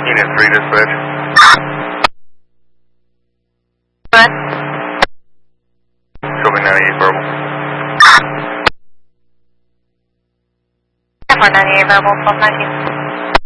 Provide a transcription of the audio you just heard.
Unit 3 dispatch. What? Show me 98 verbal. 98 verbal, 1219.